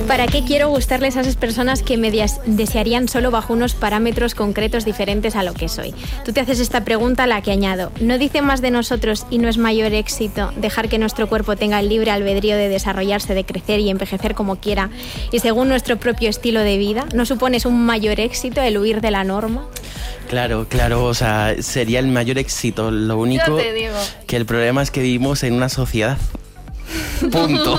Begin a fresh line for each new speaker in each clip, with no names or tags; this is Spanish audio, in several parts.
¿Para qué quiero gustarles a esas personas que me desearían solo bajo unos parámetros concretos diferentes a lo que soy? Tú te haces esta pregunta, a la que añado: ¿no dice más de nosotros y no es mayor éxito dejar que nuestro cuerpo tenga el libre albedrío de desarrollarse, de crecer y envejecer como quiera y según nuestro propio estilo de vida? ¿No supones un mayor éxito el huir de la norma?
Claro, o sea, sería el mayor éxito. Lo único que el problema es que vivimos en una sociedad. Punto.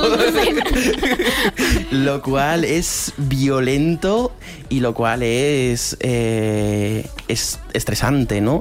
Lo cual es violento y lo cual es estresante, ¿no?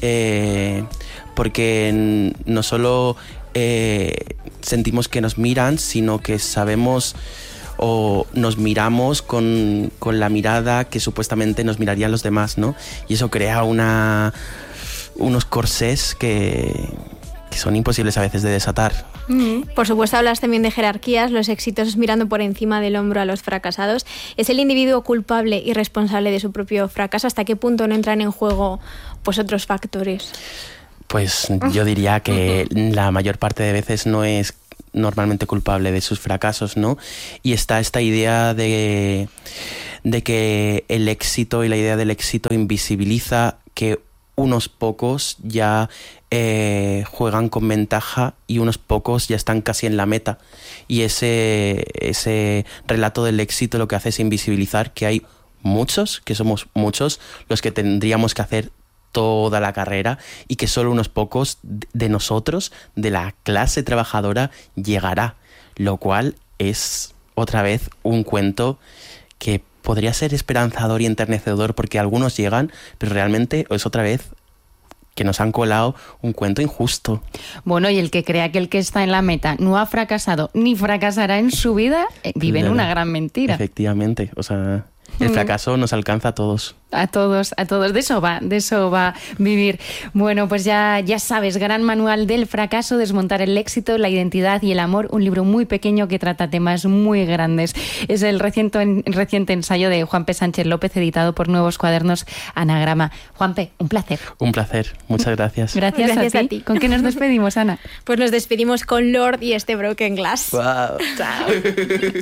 Porque no solo sentimos que nos miran, sino que sabemos o nos miramos con la mirada que supuestamente nos mirarían los demás, ¿no? Y eso crea unos corsés que son imposibles a veces de desatar.
Por supuesto, hablas también de jerarquías, los exitosos mirando por encima del hombro a los fracasados. ¿Es el individuo culpable y responsable de su propio fracaso? ¿Hasta qué punto no entran en juego pues otros factores?
Pues yo diría que la mayor parte de veces no es normalmente culpable de sus fracasos, ¿no? Y está esta idea de que el éxito y la idea del éxito invisibiliza que unos pocos ya juegan con ventaja y unos pocos ya están casi en la meta. Y ese relato del éxito lo que hace es invisibilizar que hay muchos, que somos muchos, los que tendríamos que hacer toda la carrera y que solo unos pocos de nosotros, de la clase trabajadora, llegará. Lo cual es otra vez un cuento que podría ser esperanzador y enternecedor porque algunos llegan, pero realmente es otra vez que nos han colado un cuento injusto.
Bueno, y el que crea que el que está en la meta no ha fracasado ni fracasará en su vida, vive en una gran mentira.
Efectivamente, o sea, el fracaso nos alcanza a todos.
A todos. De eso va vivir. Bueno, pues ya sabes, Gran Manual del Fracaso, desmontar el éxito, la identidad y el amor, un libro muy pequeño que trata temas muy grandes. Es el reciente ensayo de Juanpe Sánchez López, editado por Nuevos Cuadernos Anagrama. Juanpe, un placer.
Un placer, muchas gracias.
Gracias a ti. ¿Con qué nos despedimos, Ana?
Pues nos despedimos con Lord y este Broken Glass.
Wow.
Chao.